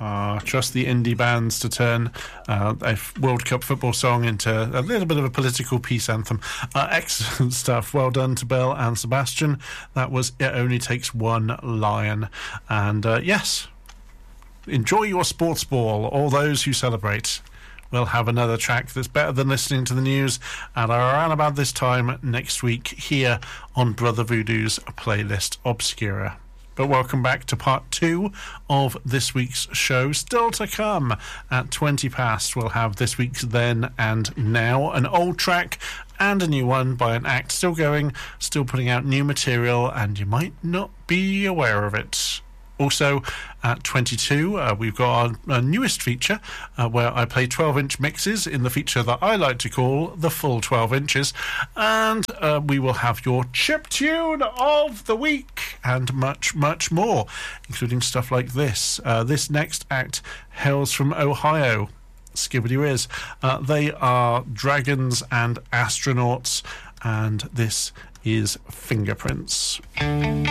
Trust the indie bands to turn a World Cup football song into a little bit of a political peace anthem. Excellent stuff. Well done to Belle and Sebastian. That was It Only Takes One Lion. And yes, enjoy your sports ball, all those who celebrate. We'll have another track that's better than listening to the news at around about this time next week here on Brother Voodoo's Playlist Obscura. But welcome back to part 2 of this week's show. Still to come at 20 past, we'll have this week's Then and Now, an old track and a new one by an act still going, still putting out new material, and you might not be aware of it. Also, at 22, we've got our newest feature where I play 12-inch mixes in the feature that I like to call the full 12 inches. And we will have your chip tune of the week and much, much more, including stuff like this. This next act hails from Ohio. Skibbity whiz. They are Dragons and Astronauts, and this is Fingerprints.